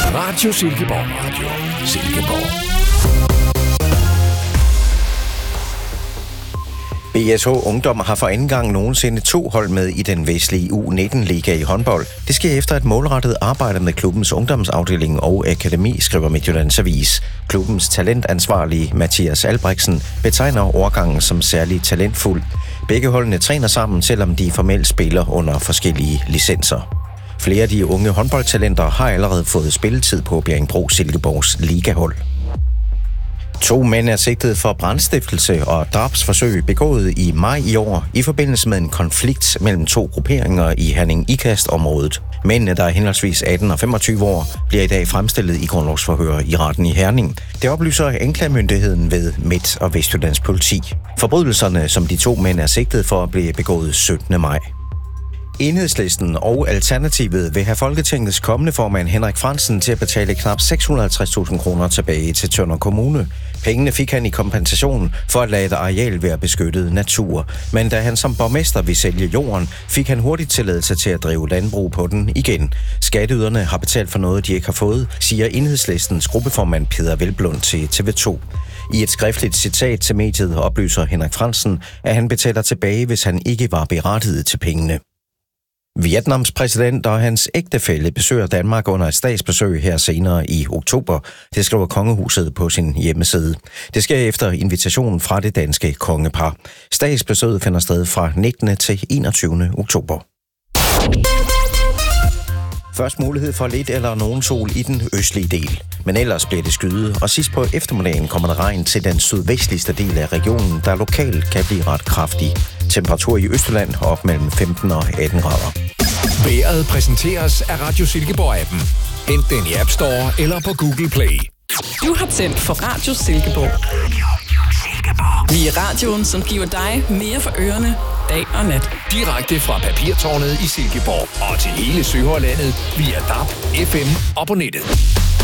Radio Silkeborg. Radio Silkeborg. BSH Ungdom har for anden gang nogensinde 2 hold med i den vestlige U19-liga i håndbold. Det sker efter et målrettet arbejde med klubbens ungdomsafdeling og akademi, skriver Midtjyllands Avis. Klubbens talentansvarlige Mathias Albrechtsen betegner årgangen som særligt talentfuld. Begge holdene træner sammen, selvom de formelt spiller under forskellige licenser. Flere af de unge håndboldtalenter har allerede fået spilletid på Bjerringbro Silkeborgs ligahold. 2 mænd er sigtet for brandstiftelse og drabsforsøg begået i maj i år i forbindelse med en konflikt mellem 2 grupperinger i Herning-Ikast-området. Mændene, der er henholdsvis 18 og 25 år, bliver i dag fremstillet i grundlovsforhør i retten i Herning. Det oplyser anklagemyndigheden ved Midt- og Vestjyllands politi. Forbrydelserne, som de 2 mænd er sigtet for, blev begået 17. maj. Enhedslisten og Alternativet vil have Folketingets kommende formand Henrik Frandsen til at betale knap 650.000 kroner tilbage til Tønder Kommune. Pengene fik han i kompensation for at lade et areal være beskyttet natur. Men da han som borgmester vil sælge jorden, fik han hurtigt tilladelse til at drive landbrug på den igen. Skatteyderne har betalt for noget, de ikke har fået, siger Enhedslistens gruppeformand Peder Hvelplund til TV2. I et skriftligt citat til mediet oplyser Henrik Frandsen, at han betaler tilbage, hvis han ikke var berettiget til pengene. Vietnams præsident og hans ægtefælle besøger Danmark under et statsbesøg her senere i oktober. Det skriver kongehuset på sin hjemmeside. Det sker efter invitationen fra det danske kongepar. Statsbesøget finder sted fra 19. til 21. oktober. Først mulighed for lidt eller nogen sol i den østlige del. Men ellers bliver det skyet, og sidst på eftermiddagen kommer der regn til den sydvestligste del af regionen, der lokalt kan blive ret kraftig. Temperatur i Østjylland op mellem 15 og 18 grader. Vejret præsenteres af Radio Silkeborg-appen. Hent den i App Store eller på Google Play. Du har tændt for Radio Silkeborg. Vi er radioen, som giver dig mere for ørerne, dag og nat. Direkte fra Papirtårnet i Silkeborg og til hele Sønderlandet via DAB, FM og på nettet.